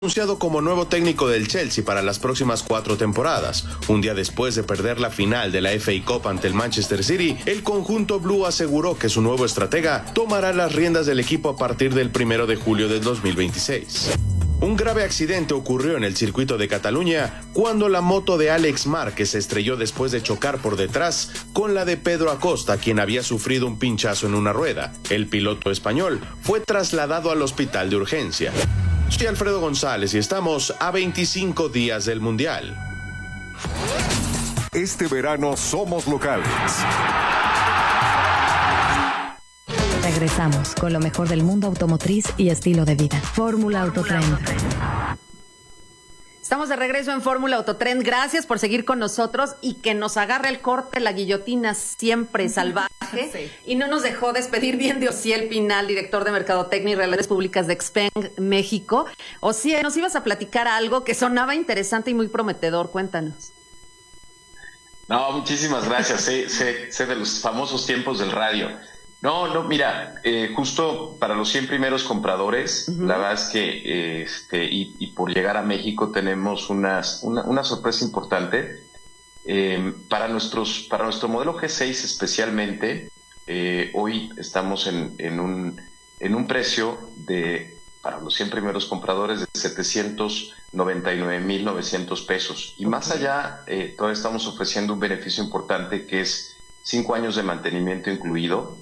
Anunciado como nuevo técnico del Chelsea para las próximas 4 temporadas. Un día después de perder la final de la FA Cup ante el Manchester City, el conjunto blue aseguró que su nuevo estratega tomará las riendas del equipo a partir del 1 de julio del 2026. Un grave accidente ocurrió en el circuito de Cataluña cuando la moto de Àlex Márquez se estrelló después de chocar por detrás con la de Pedro Acosta, quien había sufrido un pinchazo en una rueda. El piloto español fue trasladado al hospital de urgencia. Soy Alfredo González y estamos a 25 días del Mundial. Este verano somos locales. Regresamos con lo mejor del mundo automotriz y estilo de vida. Fórmula Autotrend. Estamos de regreso en Fórmula Autotrend. Gracias por seguir con nosotros y que nos agarre el corte, la guillotina siempre salvaje. Sí. Y no nos dejó despedir bien de Osiel Pinal, director de Mercadotecnia y Relaciones Públicas de Expeng México. Osiel, nos ibas a platicar algo que sonaba interesante y muy prometedor. Cuéntanos. No, muchísimas gracias. Sé de los famosos tiempos del radio. No, mira, justo para los 100 primeros compradores, la verdad es que, y por llegar a México tenemos una sorpresa importante. Para nuestro modelo G6 especialmente, hoy estamos en un precio para los 100 primeros compradores de 799,900 pesos. Y más allá, todavía estamos ofreciendo un beneficio importante que es 5 años de mantenimiento incluido,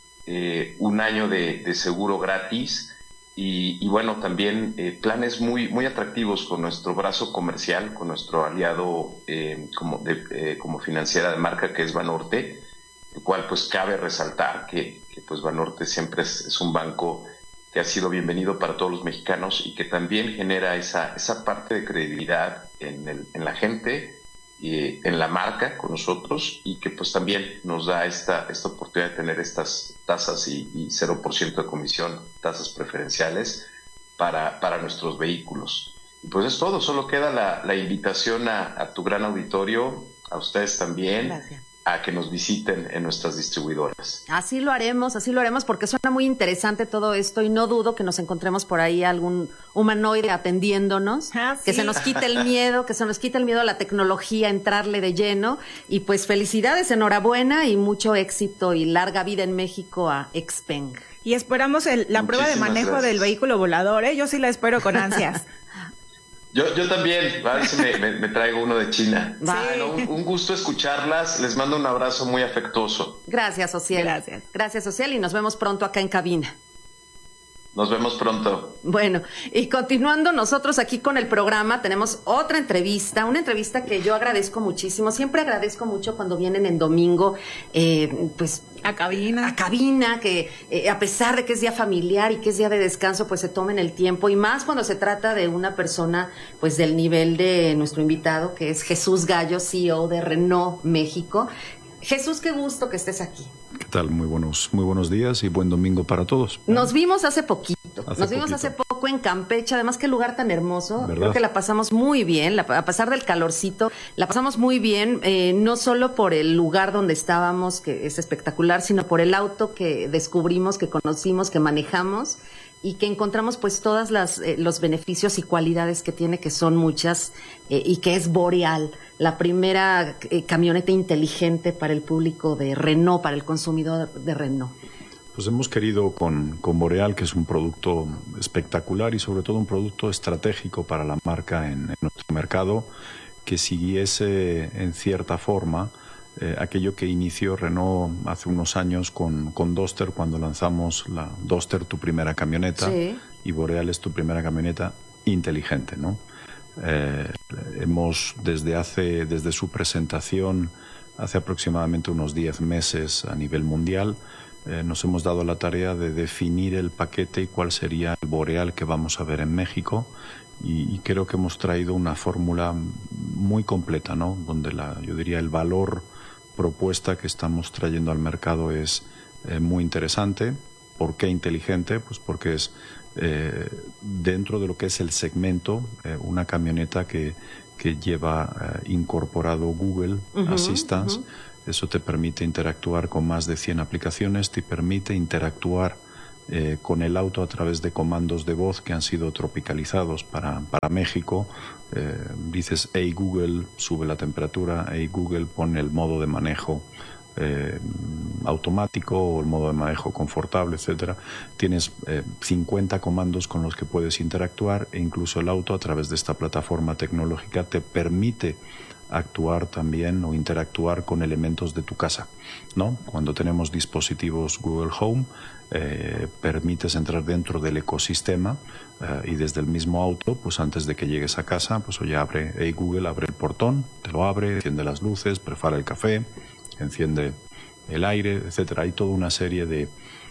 1 año de seguro gratis y bueno, también planes muy atractivos con nuestro brazo comercial, con nuestro aliado como financiera de marca que es Banorte, el cual pues cabe resaltar que pues Banorte siempre es un banco que ha sido bienvenido para todos los mexicanos y que también genera esa parte de credibilidad en la gente, en la marca con nosotros y que pues también nos da esta oportunidad de tener estas tasas y 0% de comisión, tasas preferenciales para nuestros vehículos. Y pues es todo, solo queda la invitación a tu gran auditorio, a ustedes también. Gracias. A que nos visiten en nuestras distribuidoras. Así lo haremos porque suena muy interesante todo esto y no dudo que nos encontremos por ahí algún humanoide atendiéndonos, que se nos quite el miedo, a la tecnología, entrarle de lleno y pues felicidades, enhorabuena y mucho éxito y larga vida en México a Expeng. Y esperamos la prueba de manejo del vehículo volador, yo sí la espero con ansias. Yo también, a ver si me traigo uno de China. Sí. Bueno, un gusto escucharlas, les mando un abrazo muy afectuoso. Gracias, Osiel. Gracias, Osiel, y nos vemos pronto acá en cabina. Nos vemos pronto. Bueno, y continuando nosotros aquí con el programa, tenemos otra entrevista, una entrevista que yo agradezco muchísimo. Siempre agradezco mucho cuando vienen en domingo, pues a cabina, que a pesar de que es día familiar y que es día de descanso, pues se tomen el tiempo, y más cuando se trata de una persona pues del nivel de nuestro invitado, que es Jesús Gallo, CEO de Renault México. Jesús, qué gusto que estés aquí. ¿Qué tal? Muy buenos días y buen domingo para todos. Nos vimos hace poquito. Hace poco en Campeche. Además, qué lugar tan hermoso. ¿Verdad? Creo que la pasamos muy bien. A pesar del calorcito, la pasamos muy bien. No solo por el lugar donde estábamos, que es espectacular, sino por el auto que descubrimos, que conocimos, que manejamos y que encontramos pues todas los beneficios y cualidades que tiene, que son muchas, y que es Boreal, la primera camioneta inteligente para el público de Renault, para el consumidor de Renault. Pues hemos querido con Boreal, que es un producto espectacular y sobre todo un producto estratégico para la marca en nuestro mercado, que siguiese en cierta forma aquello que inició Renault hace unos años con Duster, cuando lanzamos la Duster, tu primera camioneta, sí, y Boreal es tu primera camioneta inteligente, ¿no? Hemos desde su presentación hace aproximadamente unos 10 meses a nivel mundial, nos hemos dado la tarea de definir el paquete y cuál sería el Boreal que vamos a ver en México, y creo que hemos traído una fórmula muy completa, ¿no? Donde yo diría el valor propuesta que estamos trayendo al mercado es muy interesante. ¿Por qué inteligente? Pues porque es dentro de lo que es el segmento, una camioneta que lleva incorporado Google Assistance. Eso te permite interactuar con más de 100 aplicaciones, te permite interactuar con el auto a través de comandos de voz que han sido tropicalizados para México. Dices, hey Google, sube la temperatura, hey Google, pon el modo de manejo automático o el modo de manejo confortable, etcétera. Tienes 50 comandos con los que puedes interactuar, e incluso el auto a través de esta plataforma tecnológica te permite actuar también o interactuar con elementos de tu casa, ¿no? Cuando tenemos dispositivos Google Home, permites entrar dentro del ecosistema y desde el mismo auto, pues antes de que llegues a casa, pues oye, hey Google, abre el portón, te lo abre, enciende las luces, prepara el café, enciende el aire, etcétera. Hay toda una serie de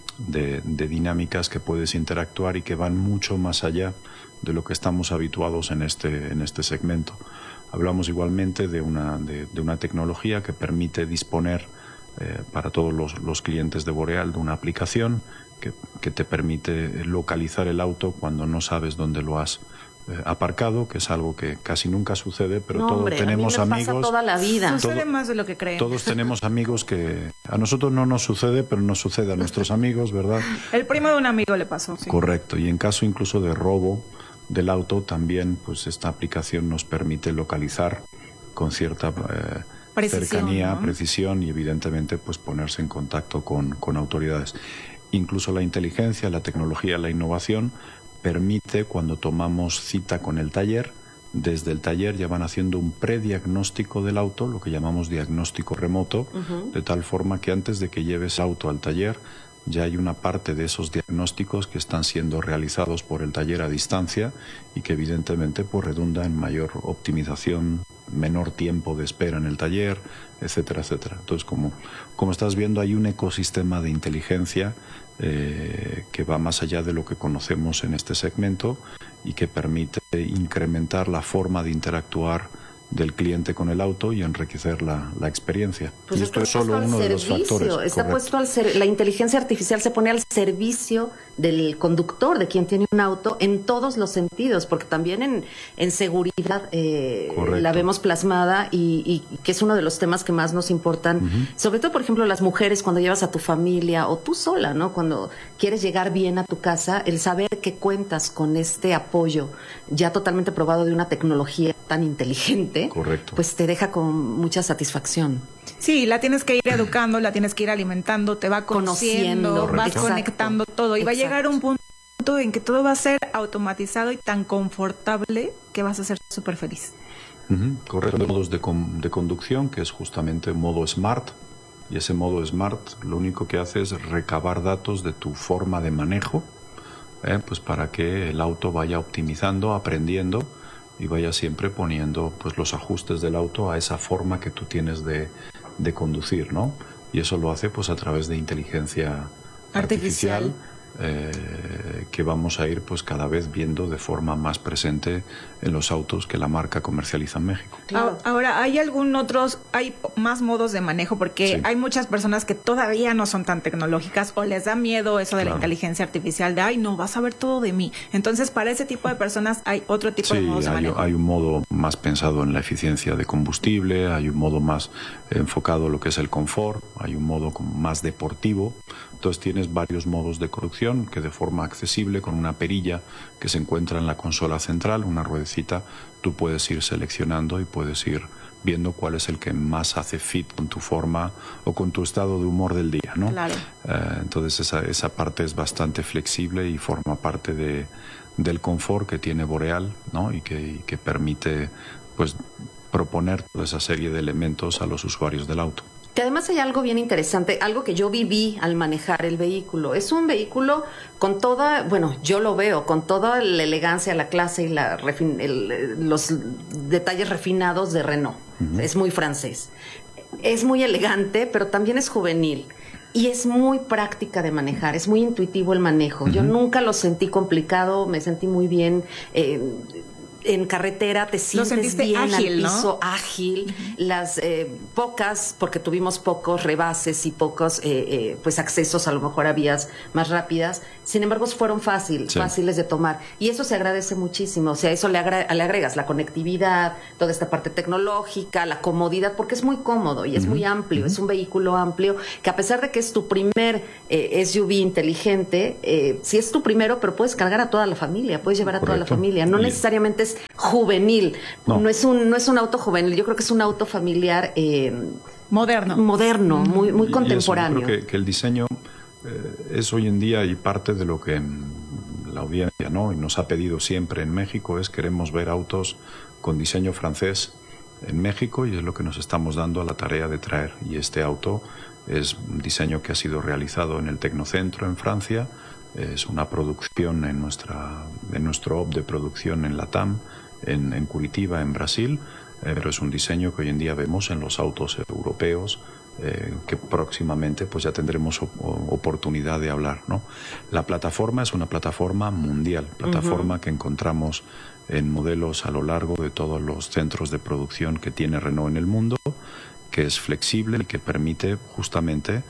dinámicas que puedes interactuar y que van mucho más allá de lo que estamos habituados en este segmento. Hablamos igualmente de una tecnología que permite disponer para todos los clientes de Boreal de una aplicación que te permite localizar el auto cuando no sabes dónde lo has aparcado, que es algo que casi nunca sucede, pero todos tenemos a mí me amigos. pasa toda la vida. Sucede más de lo que creen. Todos tenemos amigos que a nosotros no nos sucede, pero nos sucede a nuestros amigos, ¿verdad? El primo de un amigo le pasó. Sí. Correcto. Y en caso incluso de robo del auto, también pues esta aplicación nos permite localizar con cierta cercanía, ¿no? Precisión, y evidentemente pues ponerse en contacto con autoridades. Incluso la inteligencia, la tecnología, la innovación permite, cuando tomamos cita con el taller, desde el taller ya van haciendo un prediagnóstico del auto, lo que llamamos diagnóstico remoto, de tal forma que antes de que lleves el auto al taller, ya hay una parte de esos diagnósticos que están siendo realizados por el taller a distancia y que evidentemente pues redunda en mayor optimización, menor tiempo de espera en el taller, etcétera, etcétera. Entonces, como estás viendo, hay un ecosistema de inteligencia que va más allá de lo que conocemos en este segmento y que permite incrementar la forma de interactuar del cliente con el auto y enriquecer la experiencia. Pues y esto es solo uno de los factores. Está puesto la inteligencia artificial se pone al servicio del conductor, de quien tiene un auto, en todos los sentidos, porque también en seguridad la vemos plasmada y que es uno de los temas que más nos importan, sobre todo, por ejemplo, las mujeres cuando llevas a tu familia o tú sola, ¿no? Cuando quieres llegar bien a tu casa, el saber que cuentas con este apoyo ya totalmente probado de una tecnología tan inteligente, correcto, pues te deja con mucha satisfacción. Sí, la tienes que ir educando, la tienes que ir alimentando, te va conociendo, vas conectando todo y va a llegar un punto en que todo va a ser automatizado y tan confortable que vas a ser súper feliz. Correcto. Modos de conducción, que es justamente modo Smart, y ese modo Smart lo único que hace es recabar datos de tu forma de manejo, pues para que el auto vaya optimizando, aprendiendo y vaya siempre poniendo pues los ajustes del auto a esa forma que tú tienes de conducir, ¿no? Y eso lo hace pues a través de inteligencia artificial. Que vamos a ir pues cada vez viendo de forma más presente en los autos que la marca comercializa en México. Claro. Ahora, ¿hay hay más modos de manejo? Porque hay muchas personas que todavía no son tan tecnológicas o les da miedo eso de la inteligencia artificial, de, no, vas a ver todo de mí. Entonces, para ese tipo de personas hay otro tipo de modos de manejo. Hay un modo más pensado en la eficiencia de combustible, hay un modo más enfocado en lo que es el confort, hay un modo como más deportivo. Entonces tienes varios modos de conducción que de forma accesible, con una perilla que se encuentra en la consola central, una ruedecita, tú puedes ir seleccionando y puedes ir viendo cuál es el que más hace fit con tu forma o con tu estado de humor del día, ¿no? Claro. Entonces esa parte es bastante flexible y forma parte del confort que tiene Boreal, ¿no? Y que permite pues proponer toda esa serie de elementos a los usuarios del auto. Que además hay algo bien interesante, algo que yo viví al manejar el vehículo. Es un vehículo con toda, yo lo veo, con toda la elegancia, la clase y los detalles refinados de Renault. Es muy francés. Es muy elegante, pero también es juvenil. Y es muy práctica de manejar, es muy intuitivo el manejo. Yo nunca lo sentí complicado, me sentí muy bien. En carretera te sientes bien ágil, al piso, ¿no? Ágil. Las pocas, porque tuvimos pocos rebases y pocos pues accesos a lo mejor a vías más rápidas, Sin embargo, fueron fáciles de tomar. Y eso se agradece muchísimo. O sea, eso le agregas la conectividad, toda esta parte tecnológica, la comodidad, porque es muy cómodo y es muy amplio. Es un vehículo amplio que, a pesar de que es tu primer SUV inteligente, sí es tu primero, pero puedes cargar a toda la familia, puedes llevar a toda la familia. No necesariamente es juvenil. No es un auto juvenil. Yo creo que es un auto familiar moderno, muy contemporáneo. Yo creo que el diseño es hoy en día, y parte de lo que la audiencia, ¿no?, y nos ha pedido siempre en México, es queremos ver autos con diseño francés en México, y es lo que nos estamos dando a la tarea de traer. Y este auto es un diseño que ha sido realizado en el Tecnocentro en Francia, es una producción en nuestro hub de producción en Latam, en Curitiba, en Brasil, pero es un diseño que hoy en día vemos en los autos europeos, que próximamente pues ya tendremos oportunidad de hablar, ¿no? La plataforma es una plataforma mundial, plataforma que encontramos en modelos a lo largo de todos los centros de producción que tiene Renault en el mundo, que es flexible y que permite justamente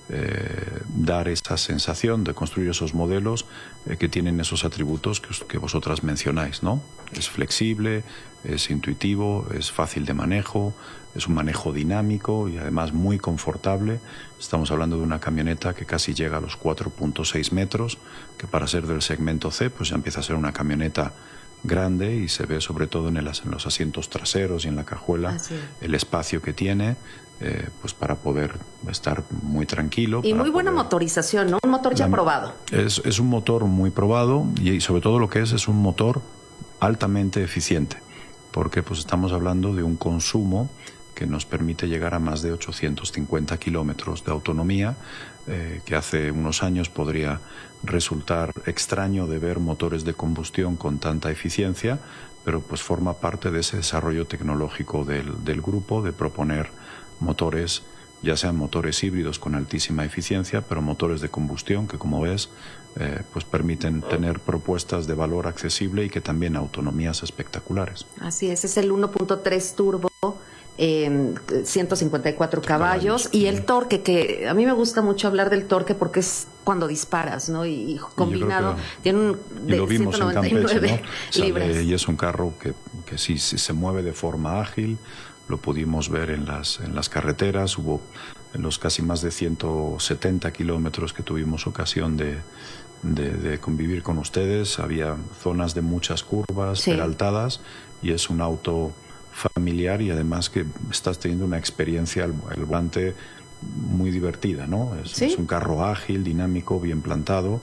dar esa sensación de construir esos modelos que tienen esos atributos que vosotras mencionáis, ¿no? Es flexible, es intuitivo, es fácil de manejo, es un manejo dinámico y además muy confortable. Estamos hablando de una camioneta que casi llega a los 4.6 metros, que para ser del segmento C pues ya empieza a ser una camioneta grande, y se ve sobre todo en los asientos traseros y en la cajuela el espacio que tiene, pues para poder estar muy tranquilo. Y muy buena motorización, ¿no? Un motor ya probado. Es un motor muy probado, y sobre todo lo que es un motor altamente eficiente, porque pues estamos hablando de un consumo que nos permite llegar a más de 850 kilómetros de autonomía, que hace unos años podría resultar extraño de ver motores de combustión con tanta eficiencia, pero pues forma parte de ese desarrollo tecnológico del grupo, de proponer motores, ya sean motores híbridos con altísima eficiencia, pero motores de combustión que, como ves, pues permiten tener propuestas de valor accesible y que también autonomías espectaculares. Así es el 1.3 turbo, 154 caballos, y el torque, que a mí me gusta mucho hablar del torque porque es cuando disparas, ¿no? Y combinado tiene un de 199 libras. Y es un carro que sí se mueve de forma ágil. Lo pudimos ver en las carreteras. Hubo en los casi más de 170 kilómetros que tuvimos ocasión de convivir con ustedes. Había zonas de muchas curvas, peraltadas, y es un auto familiar, y además que estás teniendo una experiencia al volante muy divertida, ¿no? Es un carro ágil, dinámico, bien plantado,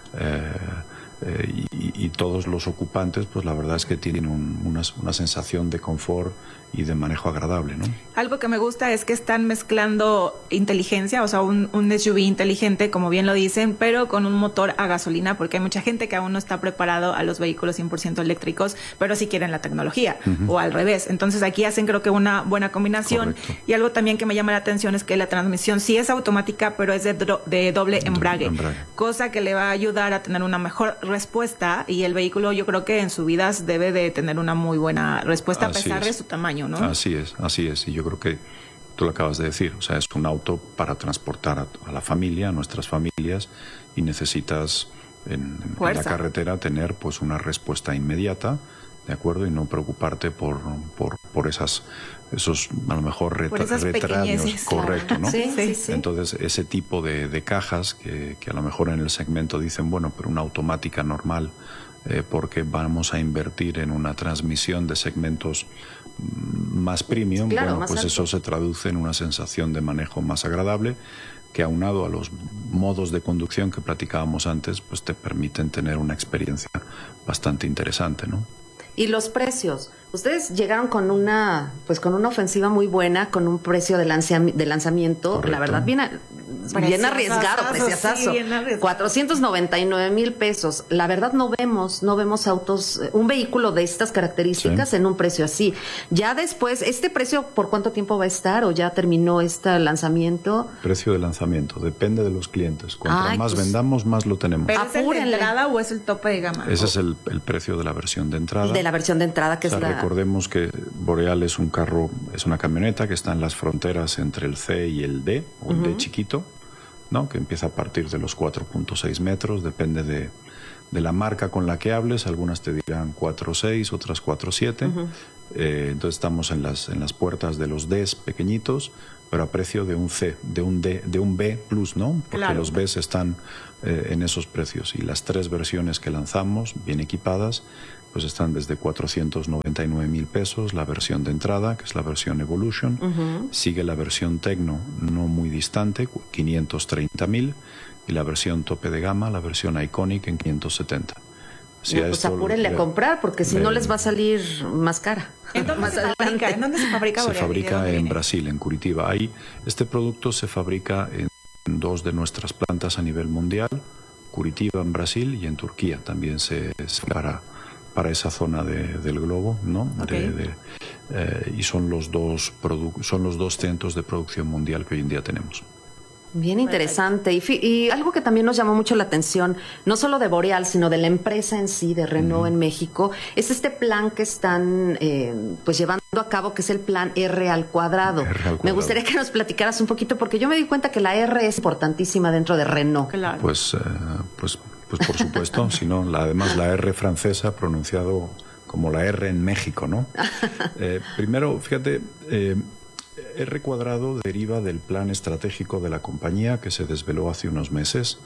y todos los ocupantes, pues la verdad es que tienen una sensación de confort y de manejo agradable, ¿no? Algo que me gusta es que están mezclando inteligencia, o sea, un SUV inteligente, como bien lo dicen, pero con un motor a gasolina, porque hay mucha gente que aún no está preparado a los vehículos 100% eléctricos, pero sí quieren la tecnología, o al revés. Entonces aquí hacen, creo que, una buena combinación. Correcto. Y algo también que me llama la atención es que la transmisión sí es automática, pero es de doble embrague, cosa que le va a ayudar a tener una mejor respuesta, y el vehículo, yo creo que en subidas debe de tener una muy buena respuesta, a pesar de su tamaño, ¿no? Así es, y yo creo que tú lo acabas de decir, o sea, es un auto para transportar a la familia, a nuestras familias, y necesitas en la carretera tener pues una respuesta inmediata, ¿de acuerdo? Y no preocuparte por esos a lo mejor retraños, correcto, ¿no? Sí. Entonces, ese tipo de cajas que a lo mejor en el segmento dicen, bueno, pero una automática normal, porque vamos a invertir en una transmisión de segmentos más premium, claro, bueno, más pues alto. eso se traduce en una sensación de manejo más agradable, que aunado a los modos de conducción que platicábamos antes, pues te permiten tener una experiencia bastante interesante, ¿no? Y los precios. Ustedes llegaron con una ofensiva muy buena, con un precio de lanzamiento, correcto, la verdad, bien arriesgado, preciosazo. Sí, 499,000 pesos. La verdad no vemos autos, un vehículo de estas características en un precio así. Ya después, ¿este precio por cuánto tiempo va a estar, o ya terminó este lanzamiento? Precio de lanzamiento, depende de los clientes. Cuanto más vendamos, más lo tenemos. ¿Pero es el de entrada o es el tope de gama? Ese es el precio de la versión de entrada. De la versión de entrada, que es la... Recordemos que Boreal es un carro, es una camioneta que está en las fronteras entre el C y el D, o el D chiquito, ¿no? Que empieza a partir de los 4.6 metros, depende de la marca con la que hables. Algunas te dirán 4.6, otras 4.7. Entonces estamos en las puertas de los Ds pequeñitos, pero a precio de un C, de un D, de un B plus, ¿no? Porque claro, los Bs están en esos precios, y las 3 versiones que lanzamos, bien equipadas, pues están desde 499.000 pesos, la versión de entrada, que es la versión Evolution. Sigue la versión Tecno, no muy distante, 530.000, y la versión tope de gama, la versión Iconic, en 570. Sí, pues apúrenle a comprar, porque si no les va a salir más cara. ¿En dónde se fabrica? ¿En dónde se fabrica? Se fabrica en Brasil, en Curitiba. Este producto se fabrica en 2 de nuestras plantas a nivel mundial, Curitiba en Brasil y en Turquía. También se para esa zona del globo, ¿no? Okay. Y son los dos centros de producción mundial que hoy en día tenemos. Bien interesante. Y algo que también nos llamó mucho la atención, no solo de Boreal, sino de la empresa en sí, de Renault en México, es este plan que están pues llevando a cabo, que es el plan R al cuadrado. Me gustaría que nos platicaras un poquito, porque yo me di cuenta que la R es importantísima dentro de Renault. Claro. Pues por supuesto, sino además la R francesa pronunciado como la R en México, ¿no? Primero, fíjate, R cuadrado deriva del plan estratégico de la compañía que se desveló hace unos meses.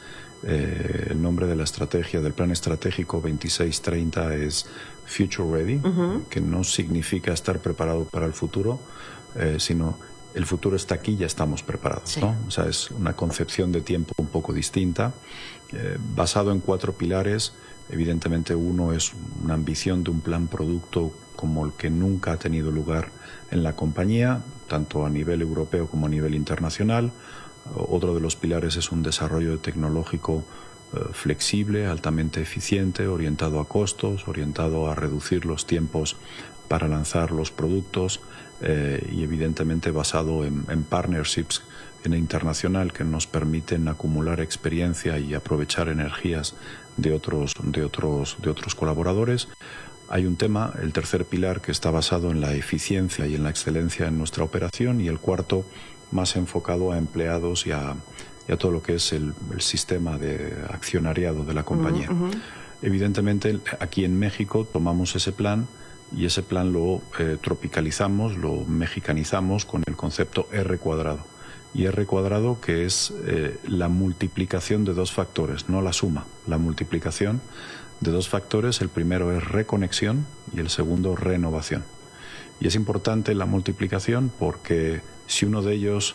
El nombre de la estrategia del plan estratégico 2630 es Future Ready, que no significa estar preparado para el futuro, sino el futuro está aquí, ya estamos preparados, ¿no? O sea, es una concepción de tiempo un poco distinta, basado en 4 pilares. Evidentemente, uno es una ambición de un plan producto como el que nunca ha tenido lugar en la compañía, tanto a nivel europeo como a nivel internacional. Otro de los pilares es un desarrollo tecnológico flexible, altamente eficiente, orientado a costos, orientado a reducir los tiempos para lanzar los productos, y evidentemente basado en partnerships en internacional que nos permiten acumular experiencia y aprovechar energías de otros colaboradores. Hay un tema, el tercer pilar, que está basado en la eficiencia y en la excelencia en nuestra operación, y el cuarto más enfocado a empleados y a todo lo que es el sistema de accionariado de la compañía. Evidentemente, aquí en México tomamos ese plan y ese plan lo tropicalizamos, lo mexicanizamos con el concepto R cuadrado. Y R cuadrado, que es la multiplicación de 2 factores, no la suma, la multiplicación de 2 factores. El primero es reconexión y el segundo renovación. Y es importante la multiplicación porque si uno de ellos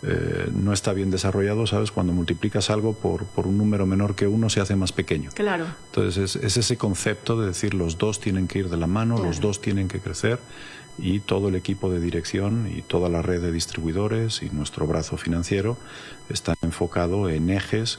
no está bien desarrollado, ¿sabes? Cuando multiplicas algo por un número menor que 1 se hace más pequeño. Claro. Entonces es ese concepto de decir los dos tienen que ir de la mano, los dos tienen que crecer, y todo el equipo de dirección y toda la red de distribuidores y nuestro brazo financiero está enfocado en ejes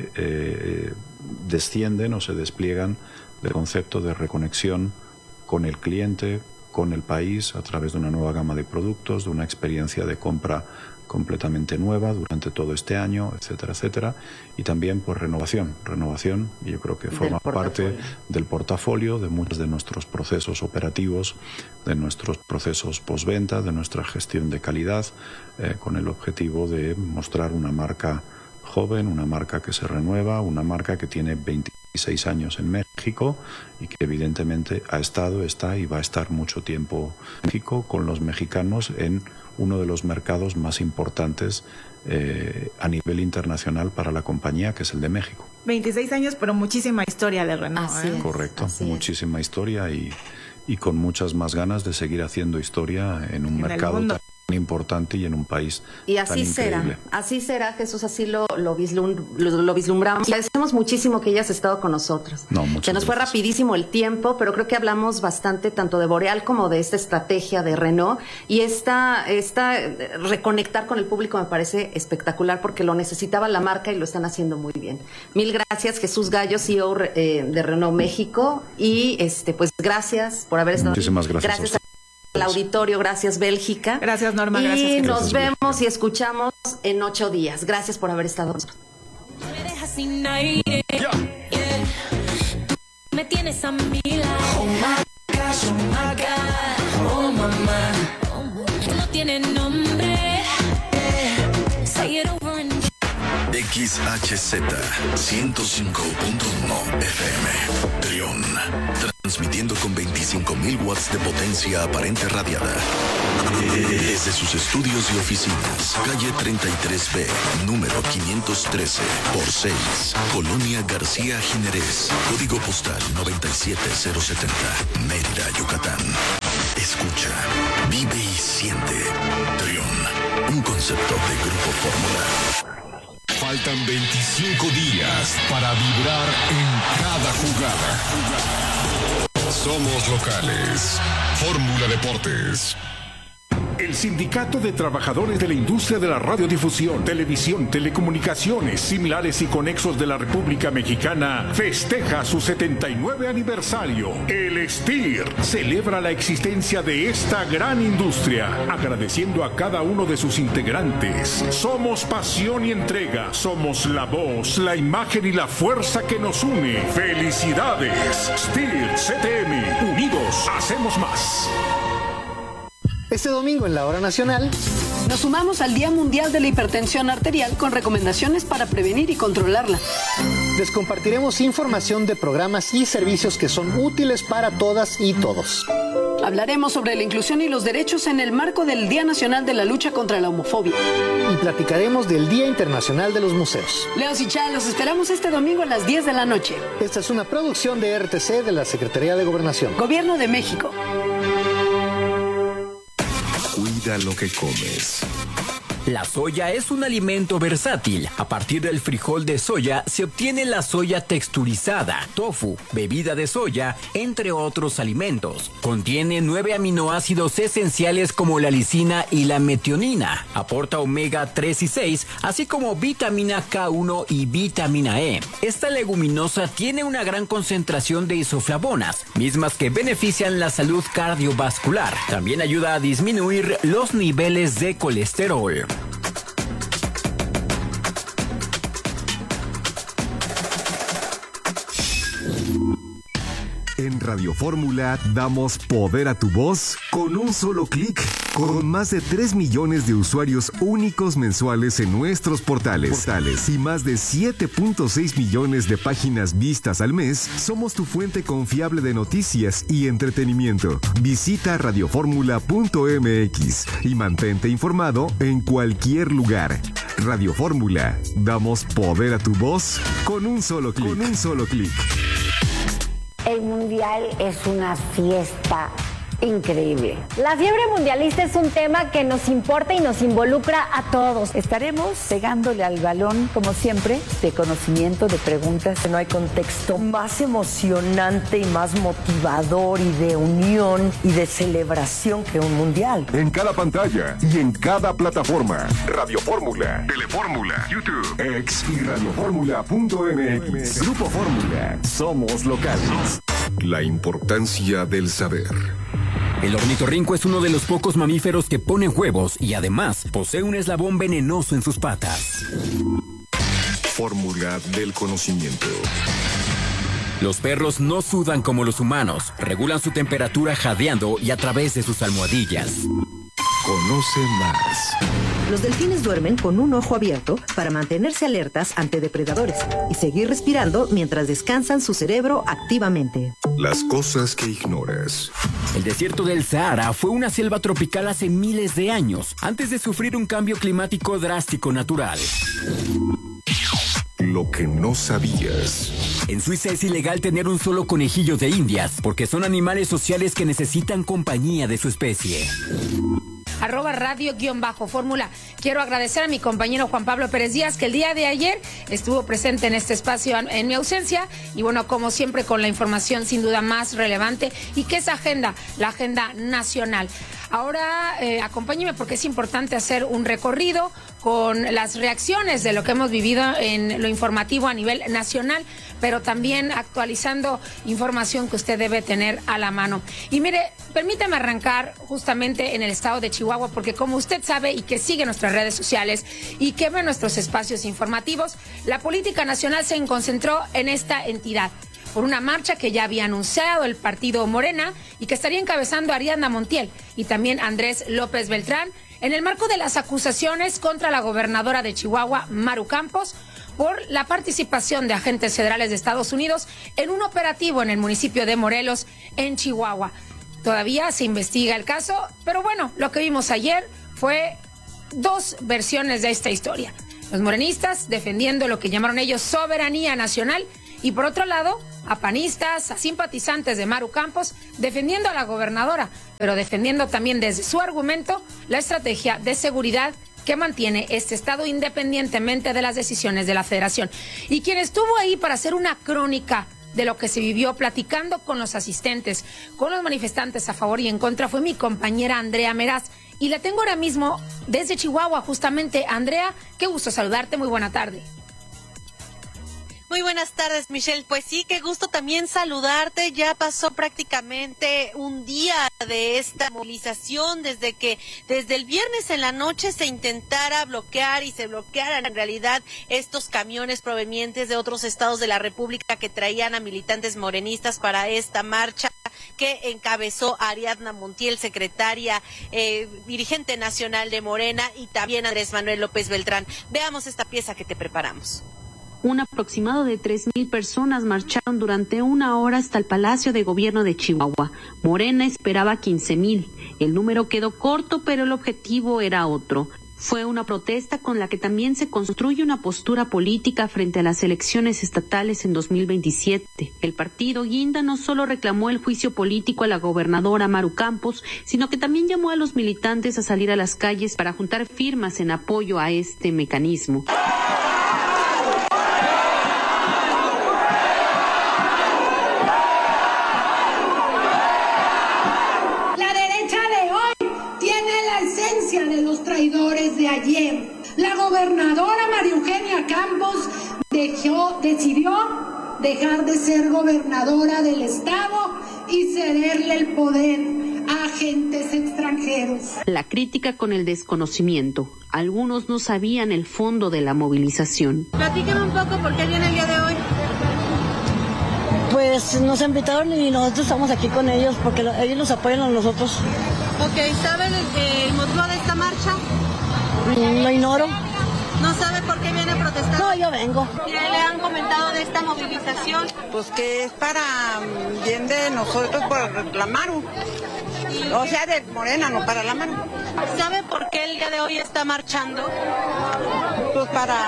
que descienden o se despliegan del concepto de reconexión con el cliente, con el país, a través de una nueva gama de productos, de una experiencia de compra completamente nueva durante todo este año, etcétera, etcétera. Y también pues renovación, y yo creo que forma parte del portafolio de muchos de nuestros procesos operativos, de nuestros procesos postventa, de nuestra gestión de calidad, con el objetivo de mostrar una marca joven, una marca que se renueva, una marca que tiene 26 años en México y que evidentemente ha estado, está y va a estar mucho tiempo en México, con los mexicanos en uno de los mercados más importantes a nivel internacional para la compañía, que es el de México. 26 años, pero muchísima historia de Renault. Así es, correcto, así muchísima historia y con muchas más ganas de seguir haciendo historia en un mercado tan importante y en un país y así tan así será, Jesús, así lo vislumbramos. Le agradecemos muchísimo que hayas estado con nosotros. Se nos fue rapidísimo el tiempo, pero creo que hablamos bastante tanto de Boreal como de esta estrategia de Renault, y esta reconectar con el público me parece espectacular porque lo necesitaba la marca y lo están haciendo muy bien. Mil gracias, Jesús Gallo, CEO de Renault México, y pues gracias por haber estado. Muchísimas gracias. Al auditorio, gracias Bélgica. Gracias Norma, gracias. Y nos vemos y escuchamos en 8 días. Gracias por haber estado con nosotros. Me tienes a mi lado. Oh my gosh, oh my God, oh mamá. No tiene nombre. Say it over and XHZ 105.1 FM. Trión. Transmitiendo con 25.000 watts de potencia aparente radiada. Desde sus estudios y oficinas. Calle 33B, número 513 por 6. Colonia García Jiménez. Código postal 97070. Mérida, Yucatán. Escucha, vive y siente. Trión. Un concepto de Grupo Fórmula. Faltan 25 días para vibrar en cada jugada. Somos locales. Fórmula Deportes. El Sindicato de Trabajadores de la Industria de la Radiodifusión, Televisión, Telecomunicaciones, Similares y Conexos de la República Mexicana festeja su 79 aniversario. El STIR celebra la existencia de esta gran industria, agradeciendo a cada uno de sus integrantes. Somos pasión y entrega, somos la voz, la imagen y la fuerza que nos une. ¡Felicidades! STIR CTM, unidos hacemos más. Este domingo en la Hora Nacional nos sumamos al Día Mundial de la Hipertensión Arterial con recomendaciones para prevenir y controlarla. Les compartiremos información de programas y servicios que son útiles para todas y todos. Hablaremos sobre la inclusión y los derechos en el marco del Día Nacional de la Lucha contra la Homofobia. Y platicaremos del Día Internacional de los Museos. Leos y Chá, los esperamos este domingo a las 10 de la noche. Esta es una producción de RTC de la Secretaría de Gobernación. Gobierno de México. Cuida lo que comes. La soya es un alimento versátil. A partir del frijol de soya se obtiene la soya texturizada, tofu, bebida de soya, entre otros alimentos. Contiene 9 aminoácidos esenciales como la lisina y la metionina. Aporta omega 3 y 6, así como vitamina K1 y vitamina E. Esta leguminosa tiene una gran concentración de isoflavonas, mismas que benefician la salud cardiovascular. También ayuda a disminuir los niveles de colesterol. En Radio Fórmula damos poder a tu voz con un solo clic. Con más de 3 millones de usuarios únicos mensuales en nuestros portales y más de 7.6 millones de páginas vistas al mes, somos tu fuente confiable de noticias y entretenimiento. Visita radioformula.mx y mantente informado en cualquier lugar. Radio Fórmula, damos poder a tu voz con un solo clic. El Mundial es una fiesta increíble. La fiebre mundialista es un tema que nos importa y nos involucra a todos. Estaremos pegándole al balón, como siempre, de conocimiento, de preguntas. No hay contexto más emocionante y más motivador y de unión y de celebración que un mundial. En cada pantalla y en cada plataforma. Radio Fórmula, Telefórmula, YouTube, X y radioformula.mx. Grupo Fórmula. Somos locales. La importancia del saber. El ornitorrinco es uno de los pocos mamíferos que ponen huevos y además posee un eslabón venenoso en sus patas. Fórmula del conocimiento. Los perros no sudan como los humanos, regulan su temperatura jadeando y a través de sus almohadillas. Conoce más. Los delfines duermen con un ojo abierto para mantenerse alertas ante depredadores y seguir respirando mientras descansan su cerebro activamente. Las cosas que ignoras. El desierto del Sahara fue una selva tropical hace miles de años, antes de sufrir un cambio climático drástico natural. Lo que no sabías. En Suiza es ilegal tener un solo conejillo de indias, porque son animales sociales que necesitan compañía de su especie. @radio_fórmula. Quiero agradecer a mi compañero Juan Pablo Pérez Díaz, que el día de ayer estuvo presente en este espacio en mi ausencia, y bueno, como siempre, con la información sin duda más relevante, y que es la agenda nacional. Ahora acompáñeme, porque es importante hacer un recorrido con las reacciones de lo que hemos vivido en lo informativo a nivel nacional, pero también actualizando información que usted debe tener a la mano. Y mire, permítame arrancar justamente en el estado de Chihuahua, porque como usted sabe y que sigue nuestras redes sociales y que ve nuestros espacios informativos, la política nacional se concentró en esta entidad por una marcha que ya había anunciado el partido Morena y que estaría encabezando Ariadna Montiel y también Andrés López Beltrán, en el marco de las acusaciones contra la gobernadora de Chihuahua, Maru Campos, por la participación de agentes federales de Estados Unidos en un operativo en el municipio de Morelos, en Chihuahua. Todavía se investiga el caso, pero bueno, lo que vimos ayer fue dos versiones de esta historia. Los morenistas defendiendo lo que llamaron ellos soberanía nacional y por otro lado, a panistas, a simpatizantes de Maru Campos defendiendo a la gobernadora, pero defendiendo también desde su argumento la estrategia de seguridad que mantiene este estado independientemente de las decisiones de la federación. Y quien estuvo ahí para hacer una crónica de lo que se vivió platicando con los asistentes, con los manifestantes a favor y en contra, fue mi compañera Andrea Meraz. Y la tengo ahora mismo desde Chihuahua, justamente. Andrea, qué gusto saludarte, muy buena tarde. Muy buenas tardes, Michelle. Pues sí, qué gusto también saludarte. Ya pasó prácticamente un día de esta movilización desde el viernes en la noche se intentara bloquear y se bloquearan en realidad estos camiones provenientes de otros estados de la República que traían a militantes morenistas para esta marcha que encabezó Ariadna Montiel, secretaria, dirigente nacional de Morena, y también Andrés Manuel López Beltrán. Veamos esta pieza que te preparamos. Un aproximado de 3,000 personas marcharon durante una hora hasta el Palacio de Gobierno de Chihuahua. Morena esperaba 15,000. El número quedó corto, pero el objetivo era otro. Fue una protesta con la que también se construye una postura política frente a las elecciones estatales en 2027. El partido Guinda no solo reclamó el juicio político a la gobernadora Maru Campos, sino que también llamó a los militantes a salir a las calles para juntar firmas en apoyo a este mecanismo. De los traidores de ayer. La gobernadora María Eugenia Campos decidió dejar de ser gobernadora del estado y cederle el poder a agentes extranjeros. La crítica con el desconocimiento. Algunos no sabían el fondo de la movilización. Platíqueme un poco por qué viene el día de hoy. Pues nos invitaron y nosotros estamos aquí con ellos porque ellos nos apoyan a nosotros. Ok, ¿saben el motivo de esta marcha? Lo ignoro. ¿No sabe por qué viene a protestar? No, yo vengo. ¿Qué le han comentado de esta movilización? Pues que es para bien de nosotros por la Maru. O sea, de Morena, no para la Maru. ¿Sabe por qué el día de hoy está marchando? Pues para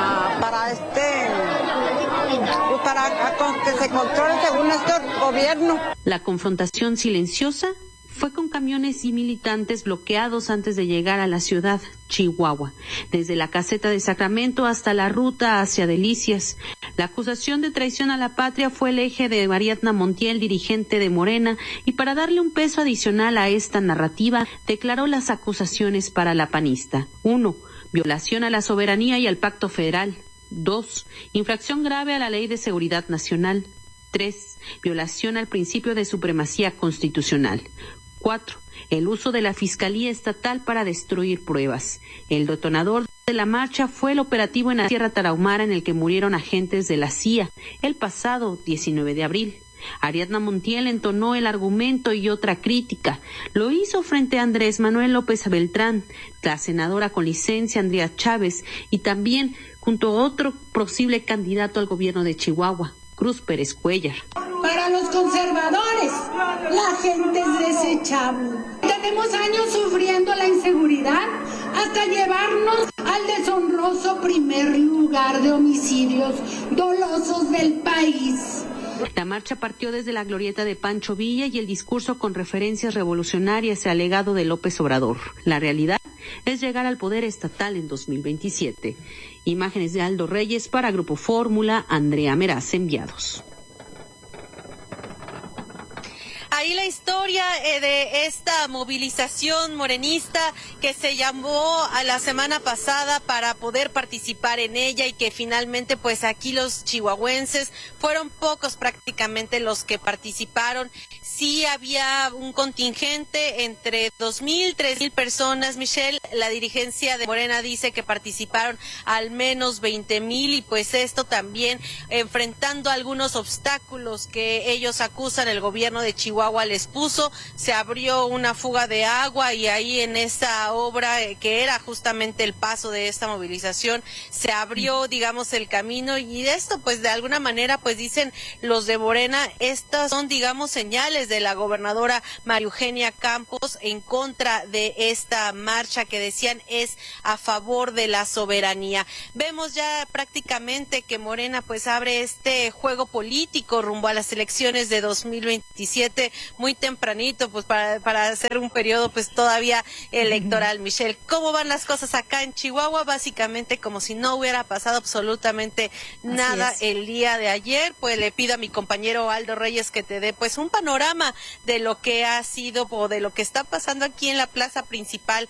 que se controle según este gobierno. La confrontación silenciosa fue con camiones y militantes bloqueados antes de llegar a la ciudad, Chihuahua, desde la caseta de Sacramento hasta la ruta hacia Delicias. La acusación de traición a la patria fue el eje de Ariadna Montiel, dirigente de Morena, y para darle un peso adicional a esta narrativa, declaró las acusaciones para la panista. 1. Violación a la soberanía y al pacto federal. 2. Infracción grave a la Ley de Seguridad Nacional. 3. Violación al principio de supremacía constitucional. 4. El uso de la Fiscalía Estatal para destruir pruebas. El detonador de la marcha fue el operativo en la Sierra Tarahumara en el que murieron agentes de la CIA el pasado 19 de abril. Ariadna Montiel entonó el argumento y otra crítica. Lo hizo frente a Andrés Manuel López Beltrán, la senadora con licencia Andrea Chávez, y también junto a otro posible candidato al gobierno de Chihuahua, Cruz Pérez Cuellar. Para los conservadores, la gente es desechable. Tenemos años sufriendo la inseguridad hasta llevarnos al deshonroso primer lugar de homicidios dolosos del país. La marcha partió desde la glorieta de Pancho Villa y el discurso con referencias revolucionarias al legado de López Obrador. La realidad es llegar al poder estatal en 2027. Imágenes de Aldo Reyes para Grupo Fórmula, Andrea Meraz, enviados. Ahí la historia de esta movilización morenista que se llamó a la semana pasada para poder participar en ella y que finalmente pues aquí los chihuahuenses fueron pocos prácticamente los que participaron. sí había un contingente entre 2,000, 3,000 personas, Michelle. La dirigencia de Morena dice que participaron al menos 20,000 y pues esto también enfrentando algunos obstáculos que ellos acusan el gobierno de Chihuahua les puso. Se abrió una fuga de agua y ahí en esa obra que era justamente el paso de esta movilización se abrió, digamos, el camino y de esto pues de alguna manera pues dicen los de Morena, estas son digamos señales de la gobernadora María Eugenia Campos en contra de esta marcha que decían es a favor de la soberanía. Vemos ya prácticamente que Morena pues abre este juego político rumbo a las elecciones de 2027 muy tempranito pues para hacer un periodo pues todavía electoral. Michelle, ¿cómo van las cosas acá en Chihuahua? Básicamente como si no hubiera pasado absolutamente nada el día de ayer. Pues le pido a mi compañero Aldo Reyes que te dé pues un panorama de lo que ha sido o de lo que está pasando aquí en la plaza principal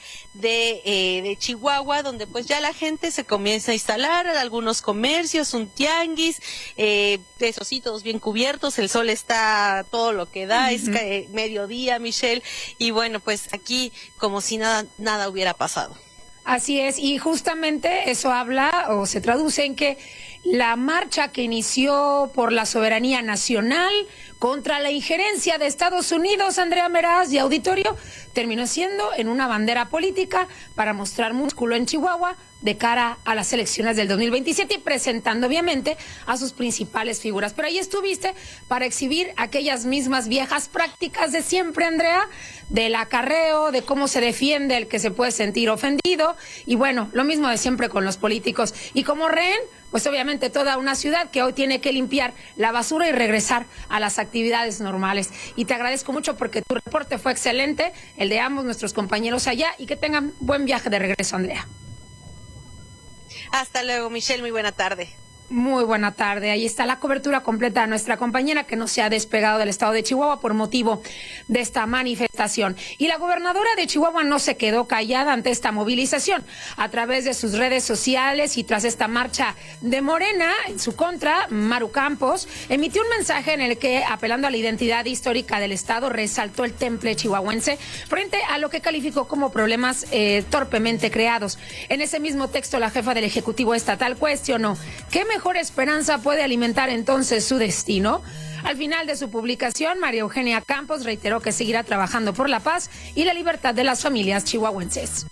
de Chihuahua, donde pues ya la gente se comienza a instalar, algunos comercios, un tianguis, esos sí, todos bien cubiertos, el sol está todo lo que da, es mediodía, Michelle, y bueno, pues aquí como si nada hubiera pasado. Así es, y justamente eso habla o se traduce en que la marcha que inició por la soberanía nacional contra la injerencia de Estados Unidos, Andrea Meraz y auditorio, terminó siendo en una bandera política para mostrar músculo en Chihuahua de cara a las elecciones del 2027 y presentando obviamente a sus principales figuras. Pero ahí estuviste para exhibir aquellas mismas viejas prácticas de siempre, Andrea, del acarreo, de cómo se defiende el que se puede sentir ofendido y bueno, lo mismo de siempre con los políticos. Y como rehén, pues obviamente toda una ciudad que hoy tiene que limpiar la basura y regresar a las actividades normales. Y te agradezco mucho porque tu reporte fue excelente, el de ambos nuestros compañeros allá, y que tengan buen viaje de regreso, Andrea. Hasta luego, Michelle, muy buena tarde. Muy buena tarde. Ahí está la cobertura completa de nuestra compañera que no se ha despegado del estado de Chihuahua por motivo de esta manifestación. Y la gobernadora de Chihuahua no se quedó callada ante esta movilización. A través de sus redes sociales y tras esta marcha de Morena en su contra, Maru Campos emitió un mensaje en el que, apelando a la identidad histórica del estado, resaltó el temple chihuahuense frente a lo que calificó como problemas torpemente creados. En ese mismo texto, la jefa del Ejecutivo Estatal cuestionó ¿qué mejor esperanza puede alimentar entonces su destino? Al final de su publicación, María Eugenia Campos reiteró que seguirá trabajando por la paz y la libertad de las familias chihuahuenses.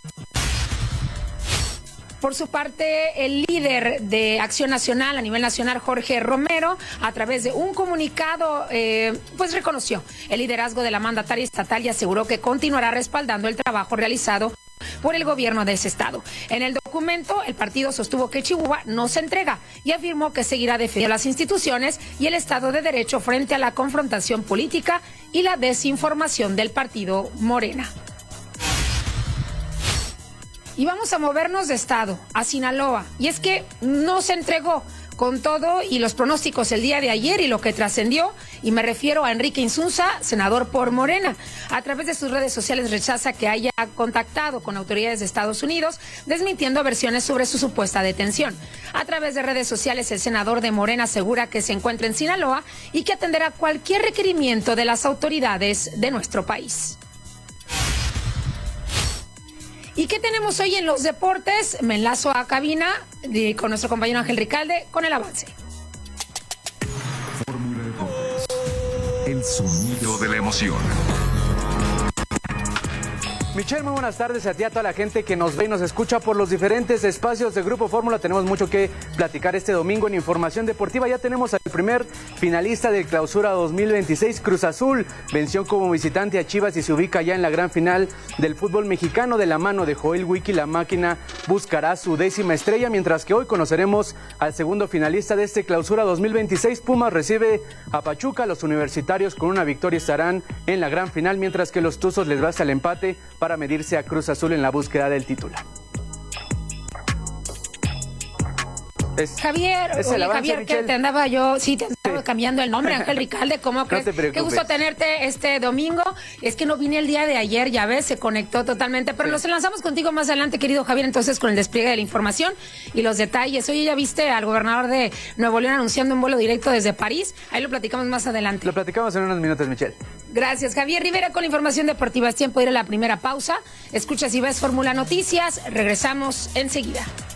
Por su parte, el líder de Acción Nacional a nivel nacional, Jorge Romero, a través de un comunicado, pues reconoció el liderazgo de la mandataria estatal y aseguró que continuará respaldando el trabajo realizado por el gobierno de ese estado. En el documento, el partido sostuvo que Chihuahua no se entrega y afirmó que seguirá defendiendo las instituciones y el Estado de Derecho frente a la confrontación política y la desinformación del partido Morena. Y vamos a movernos de estado, a Sinaloa. Y es que no se entregó con todo y los pronósticos el día de ayer y lo que trascendió, y me refiero a Enrique Insunza, senador por Morena. A través de sus redes sociales rechaza que haya contactado con autoridades de Estados Unidos, desmintiendo versiones sobre su supuesta detención. A través de redes sociales, el senador de Morena asegura que se encuentra en Sinaloa y que atenderá cualquier requerimiento de las autoridades de nuestro país. ¿Y qué tenemos hoy en los deportes? Me enlazo a cabina con nuestro compañero Ángel Ricalde con el avance. Fórmula Deportes. El sonido de la emoción. Michelle, muy buenas tardes a ti, a toda la gente que nos ve y nos escucha por los diferentes espacios de Grupo Fórmula. Tenemos mucho que platicar este domingo en Información Deportiva. Ya tenemos al primer finalista del Clausura 2026, Cruz Azul. Venció como visitante a Chivas y se ubica ya en la gran final del fútbol mexicano. De la mano de Joel Wiki, la máquina buscará su 10ª estrella, mientras que hoy conoceremos al segundo finalista de este Clausura 2026. Pumas recibe a Pachuca. Los universitarios con una victoria estarán en la gran final, mientras que los Tuzos les basta el empate para medirse a Cruz Azul en la búsqueda del título. Javier, que te andaba yo, te andaba cambiando el nombre, Ángel Ricalde, ¿cómo crees? No te preocupes. Qué gusto tenerte este domingo. Es que no vine el día de ayer, ya ves, se conectó totalmente, pero nos enlazamos contigo más adelante, querido Javier, entonces con el despliegue de la información y los detalles. Oye, ya viste al gobernador de Nuevo León anunciando un vuelo directo desde París, ahí lo platicamos más adelante. Lo platicamos en unos minutos, Michelle. Gracias, Javier Rivera, con la información deportiva. Es tiempo de ir a la primera pausa. Escuchas y ves Fórmula Noticias. Regresamos enseguida.